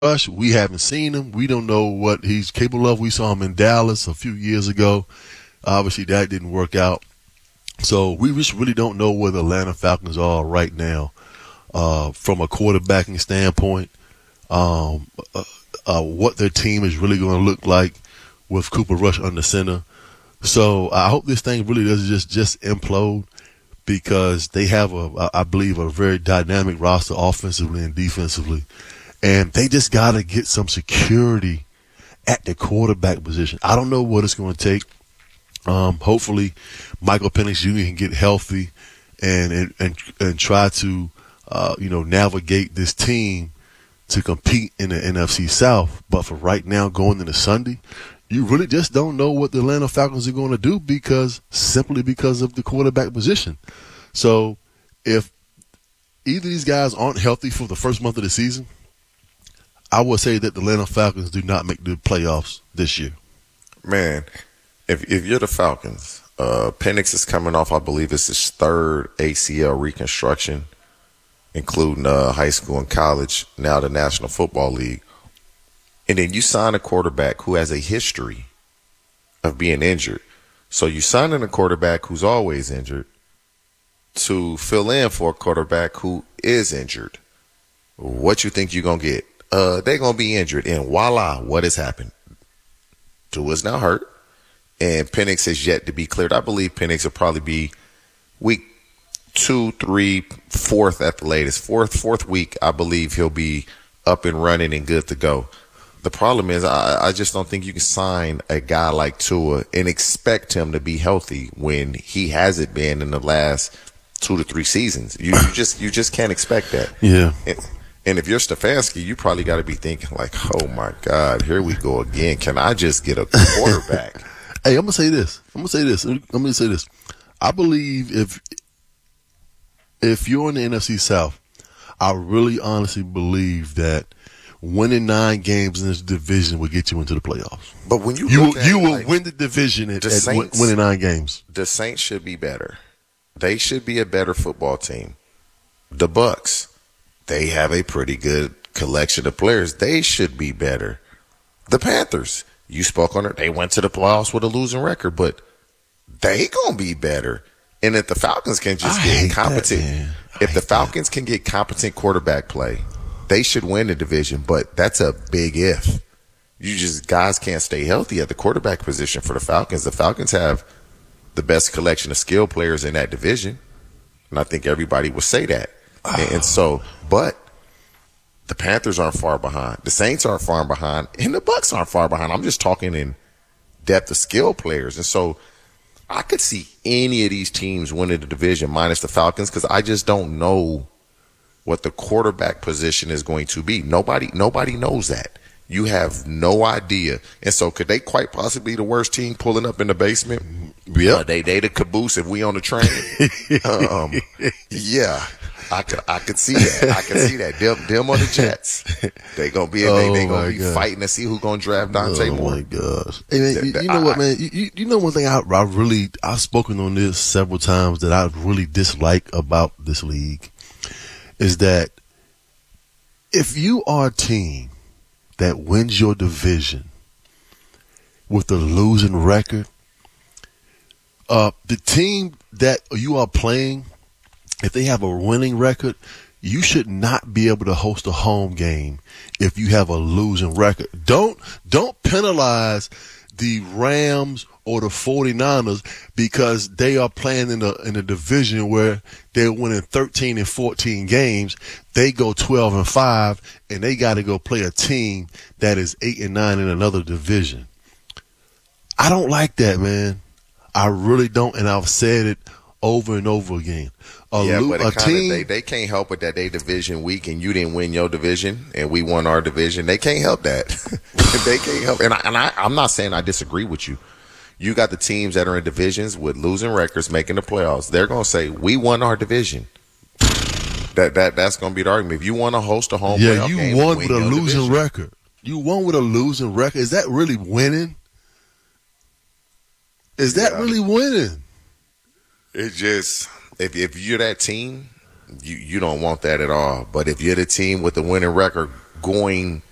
Rush, we haven't seen him. We don't know what he's capable of. We saw him in Dallas a few years ago. Obviously, that didn't work out. So we just really don't know where the Atlanta Falcons are right now from a quarterbacking standpoint, what their team is really going to look like with Cooper Rush under center. So I hope this thing really doesn't just implode, because they have, I believe, a very dynamic roster offensively and defensively. And they just got to get some security at the quarterback position. I don't know what it's going to take. Hopefully, Michael Penix Jr. can get healthy and try to, navigate this team to compete in the NFC South. But for right now, going into Sunday, you really just don't know what the Atlanta Falcons are going to do simply because of the quarterback position. So if either of these guys aren't healthy for the first month of the season, I would say that the Atlanta Falcons do not make the playoffs this year. Man, if you're the Falcons, Penix is coming off, I believe it's his third ACL reconstruction, including high school and college, now the National Football League. And then you sign a quarterback who has a history of being injured. So you sign in a quarterback who's always injured to fill in for a quarterback who is injured. What you think you're going to get? They're going to be injured. And voila, what has happened? Tua's now hurt. And Penix has yet to be cleared. I believe Penix will probably be week 2, 3, 4th at the latest. Fourth week, I believe he'll be up and running and good to go. The problem is I just don't think you can sign a guy like Tua and expect him to be healthy when he hasn't been in the last 2 to 3 seasons. You just can't expect that. Yeah. And if you're Stefanski, you probably got to be thinking like, oh my God, here we go again. Can I just get a quarterback? Hey, I'm gonna say this. I believe if you're in the NFC South, I really honestly believe that winning 9 games in this division will get you into the playoffs. But when you will win the division at winning 9 games. The Saints should be better. They should be a better football team. The Bucks, they have a pretty good collection of players. They should be better. The Panthers, you spoke on it. They went to the playoffs with a losing record, but they gonna be better. And if the Falcons can just get competent, if the Falcons can get competent quarterback play, they should win the division, but that's a big if. Guys can't stay healthy at the quarterback position for the Falcons. The Falcons have the best collection of skill players in that division, and I think everybody would say that. But the Panthers aren't far behind. The Saints aren't far behind, and the Bucks aren't far behind. I'm just talking in depth of skill players. And so I could see any of these teams winning the division minus the Falcons, because I just don't know what the quarterback position is going to be. Nobody knows that. You have no idea. And so could they quite possibly be the worst team pulling up in the basement? Yeah. They the caboose if we on the train. Yeah. I could see that. I could see that. Them or the Jets. They gonna be fighting to see who's gonna draft Dante Moore. Oh my gosh. Hey man, you know what, man? You know one thing I've spoken on this several times that I really dislike about this league is that if you are a team that wins your division with a losing record, the team that you are playing, if they have a winning record, you should not be able to host a home game if you have a losing record. Don't penalize the Rams or the 49ers because they are playing in a division where they're winning 13 and 14 games. They go 12-5, and they got to go play a team that is 8-9 in another division. I don't like that, man. I really don't, and I've said it over and over again. They can't help it that they division weak and you didn't win your division and we won our division. They can't help that. They can't help. And I'm not saying I disagree with you. You got the teams that are in divisions with losing records making the playoffs. They're going to say, we won our division. That's going to be the argument. If you want to host a home playoff game, you won with a losing record. You won with a losing record. Is that really winning? Is that really winning? It just, if you're that team, you don't want that at all. But if you're the team with the winning record going